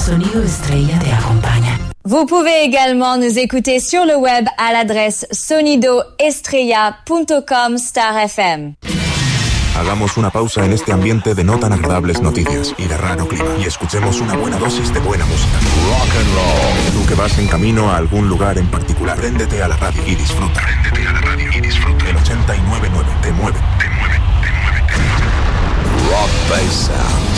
sonido estrella te acompaña. Vous pouvez également nous écouter sur le web à l'adresse sonidoestrella.com/FM. Hagamos una pausa en este ambiente de no tan agradables noticias y de raro clima y escuchemos una buena dosis de buena música. Rock and roll. Tú que vas en camino a algún lugar en particular, préndete a la radio y disfruta. Préndete a la radio y disfruta. El 89.9 te mueve, te mueve, te mueve, te mueve. Rock Bass Sound.